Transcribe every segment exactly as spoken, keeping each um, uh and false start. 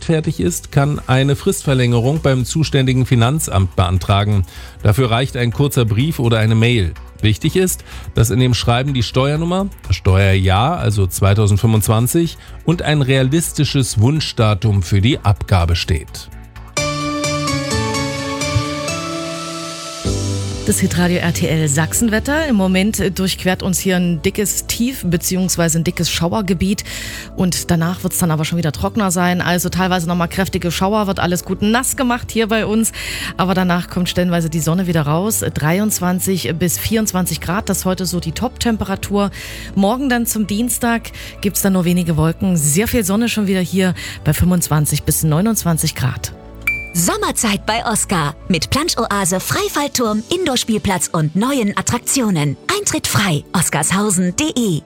gerechtfertigt ist, kann eine Fristverlängerung beim zuständigen Finanzamt beantragen. Dafür reicht ein kurzer Brief oder eine Mail. Wichtig ist, dass in dem Schreiben die Steuernummer, das Steuerjahr, also zweitausendfünfundzwanzig, und ein realistisches Wunschdatum für die Abgabe steht. Das Hitradio R T L Sachsenwetter. Im Moment durchquert uns hier ein dickes Tief bzw. ein dickes Schauergebiet und danach wird es dann aber schon wieder trockener sein. Also teilweise nochmal kräftige Schauer, wird alles gut nass gemacht hier bei uns. Aber danach kommt stellenweise die Sonne wieder raus. dreiundzwanzig bis vierundzwanzig Grad, das ist heute so die Top-Temperatur. Morgen dann zum Dienstag gibt es dann nur wenige Wolken. Sehr viel Sonne schon wieder hier bei fünfundzwanzig bis neunundzwanzig Grad. Sommerzeit bei Oscar mit Plansch-Oase, Freifallturm, Indoor-Spielplatz und neuen Attraktionen. Eintritt frei. oscarshausen punkt de.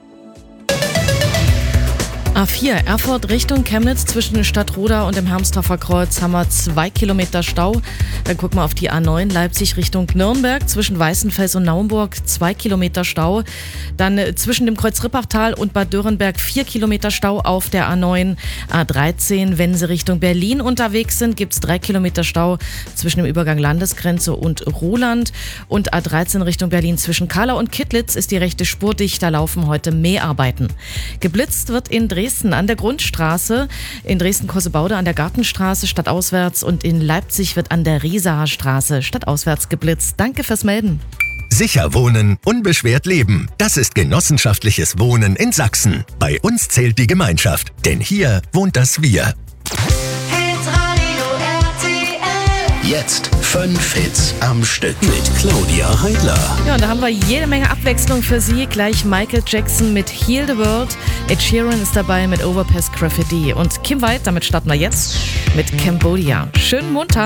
A vier, Erfurt Richtung Chemnitz zwischen Stadtroda und dem Hermsdorfer Kreuz haben wir zwei Kilometer Stau. Dann gucken wir auf die A neun, Leipzig Richtung Nürnberg zwischen Weißenfels und Naumburg, zwei Kilometer Stau. Dann äh, zwischen dem Kreuz Rippachtal und Bad Dürrenberg vier Kilometer Stau auf der A neun. A dreizehn, wenn Sie Richtung Berlin unterwegs sind, gibt es drei Kilometer Stau zwischen dem Übergang Landesgrenze und Roland. Und A dreizehn Richtung Berlin zwischen Kahlau und Kittlitz ist die rechte Spur dicht, da laufen heute Mäharbeiten. Geblitzt wird in Dresden an der Grundstraße, in Dresden-Kossebaude an der Gartenstraße stadtauswärts und in Leipzig wird an der Riesaer Straße stadtauswärts geblitzt. Danke fürs Melden. Sicher wohnen, unbeschwert leben. Das ist genossenschaftliches Wohnen in Sachsen. Bei uns zählt die Gemeinschaft, denn hier wohnt das Wir. Jetzt fünf Hits am Stück mit Claudia Heidler. Ja, und da haben wir jede Menge Abwechslung für Sie. Gleich Michael Jackson mit Heal the World. Ed Sheeran ist dabei mit Overpass Graffiti. Und Kim White, damit starten wir jetzt mit Cambodia. Schönen Montag.